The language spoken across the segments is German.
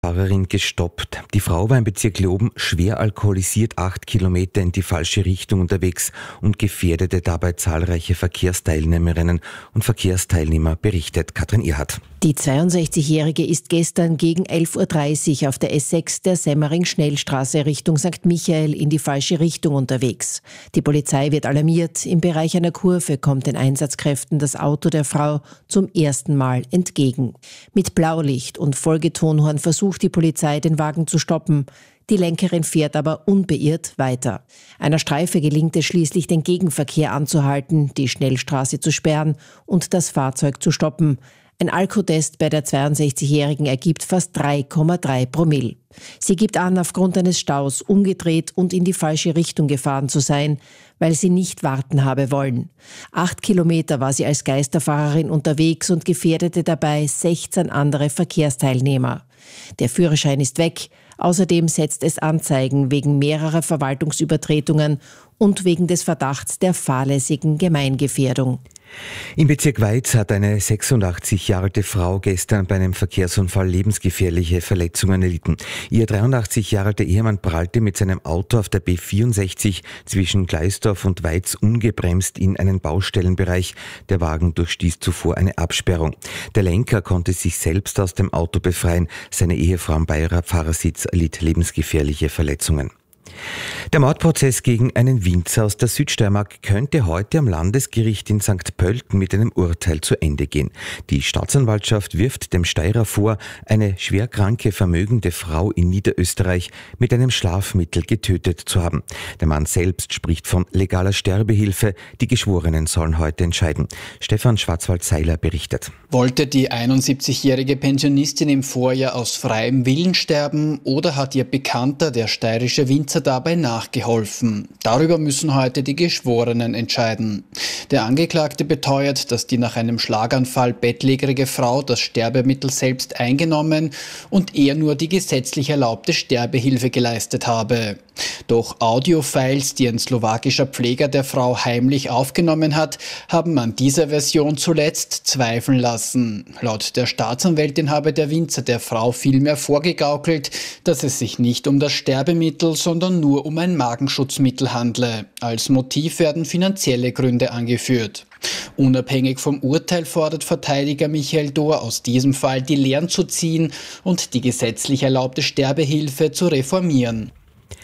Fahrerin gestoppt. Die Frau war im Bezirk Leoben schwer alkoholisiert 8 Kilometer in die falsche Richtung unterwegs und gefährdete dabei zahlreiche Verkehrsteilnehmerinnen und Verkehrsteilnehmer, berichtet Katrin Irhardt. Die 62-Jährige ist gestern gegen 11.30 Uhr auf der S6 der Semmering-Schnellstraße Richtung St. Michael in die falsche Richtung unterwegs. Die Polizei wird alarmiert. Im Bereich einer Kurve kommt den Einsatzkräften das Auto der Frau zum ersten Mal entgegen. Mit Blaulicht und Folgetonhorn versucht die Polizei, den Wagen zu stoppen. Die Lenkerin fährt aber unbeirrt weiter. Einer Streife gelingt es schließlich, den Gegenverkehr anzuhalten, die Schnellstraße zu sperren und das Fahrzeug zu stoppen. Ein Alkotest bei der 62-Jährigen ergibt fast 3,3 Promille. Sie gibt an, aufgrund eines Staus umgedreht und in die falsche Richtung gefahren zu sein, weil sie nicht warten habe wollen. 8 Kilometer war sie als Geisterfahrerin unterwegs und gefährdete dabei 16 andere Verkehrsteilnehmer. Der Führerschein ist weg. Außerdem setzt es Anzeigen wegen mehrerer Verwaltungsübertretungen und wegen des Verdachts der fahrlässigen Gemeingefährdung. Im Bezirk Weiz hat eine 86 Jahre alte Frau gestern bei einem Verkehrsunfall lebensgefährliche Verletzungen erlitten. Ihr 83 Jahre alter Ehemann prallte mit seinem Auto auf der B64 zwischen Gleisdorf und Weiz ungebremst in einen Baustellenbereich. Der Wagen durchstieß zuvor eine Absperrung. Der Lenker konnte sich selbst aus dem Auto befreien. Seine Ehefrau am Beifahrersitz erlitt lebensgefährliche Verletzungen. Der Mordprozess gegen einen Winzer aus der Südsteiermark könnte heute am Landesgericht in St. Pölten mit einem Urteil zu Ende gehen. Die Staatsanwaltschaft wirft dem Steirer vor, eine schwerkranke, vermögende Frau in Niederösterreich mit einem Schlafmittel getötet zu haben. Der Mann selbst spricht von legaler Sterbehilfe. Die Geschworenen sollen heute entscheiden. Stefan Schwarzwald-Seiler berichtet. Wollte die 71-jährige Pensionistin im Vorjahr aus freiem Willen sterben oder hat ihr Bekannter, der steirische Winzer, dabei nachgeholfen? Darüber müssen heute die Geschworenen entscheiden. Der Angeklagte beteuert, dass die nach einem Schlaganfall bettlägerige Frau das Sterbemittel selbst eingenommen und er nur die gesetzlich erlaubte Sterbehilfe geleistet habe. Doch Audiofiles, die ein slowakischer Pfleger der Frau heimlich aufgenommen hat, haben an dieser Version zuletzt zweifeln lassen. Laut der Staatsanwältin habe der Winzer der Frau vielmehr vorgegaukelt, dass es sich nicht um das Sterbemittel, sondern nur um ein Magenschutzmittel handle. Als Motiv werden finanzielle Gründe angeführt. Unabhängig vom Urteil fordert Verteidiger Michael Dohr aus diesem Fall die Lehren zu ziehen und die gesetzlich erlaubte Sterbehilfe zu reformieren.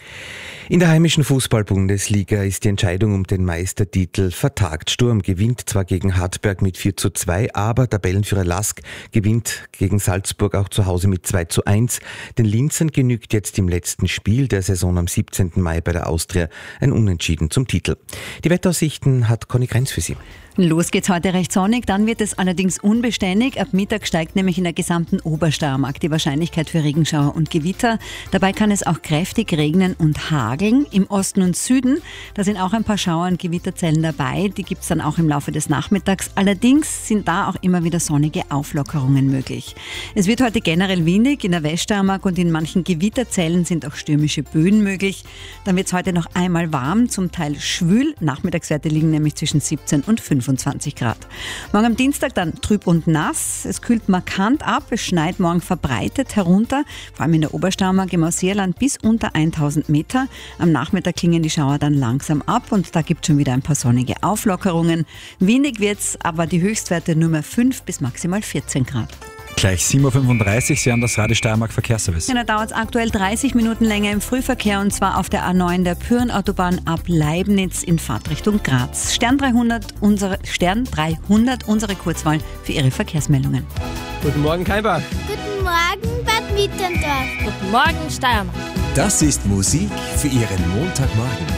In der heimischen Fußball-Bundesliga ist die Entscheidung um den Meistertitel vertagt. Sturm gewinnt zwar gegen Hartberg mit 4:2, aber Tabellenführer Lask gewinnt gegen Salzburg auch zu Hause mit 2:1. Den Linzern genügt jetzt im letzten Spiel der Saison am 17. Mai bei der Austria ein Unentschieden zum Titel. Die Wetteraussichten hat Conny Grenz für Sie. Los geht's heute recht sonnig, dann wird es allerdings unbeständig. Ab Mittag steigt nämlich in der gesamten Obersteiermark die Wahrscheinlichkeit für Regenschauer und Gewitter. Dabei kann es auch kräftig regnen und hageln. Im Osten und Süden, da sind auch ein paar Schauer- und Gewitterzellen dabei. Die gibt's dann auch im Laufe des Nachmittags. Allerdings sind da auch immer wieder sonnige Auflockerungen möglich. Es wird heute generell windig in der Weststeiermark und in manchen Gewitterzellen sind auch stürmische Böen möglich. Dann wird's heute noch einmal warm, zum Teil schwül. Nachmittagswerte liegen nämlich zwischen 17 und 25 Grad. Morgen am Dienstag dann trüb und nass. Es kühlt markant ab. Es schneit morgen verbreitet herunter, vor allem in der Obersteiermark, im Ausseerland bis unter 1000 Meter. Am Nachmittag klingen die Schauer dann langsam ab und da gibt es schon wieder ein paar sonnige Auflockerungen. Windig wird's, aber die Höchstwerte nur mehr 5 bis maximal 14 Grad. Gleich 7:35 Uhr, Sie haben das Radio Steiermark Verkehrsservice. Ja, da dauert es aktuell 30 Minuten länger im Frühverkehr und zwar auf der A9 der Pyrenautobahn ab Leibnitz in Fahrtrichtung Graz. Stern 300, unsere Kurzwahl für Ihre Verkehrsmeldungen. Guten Morgen, Kaiba. Guten Morgen, Bad Mitterndorf. Guten Morgen, Steiermark. Das ist Musik für Ihren Montagmorgen.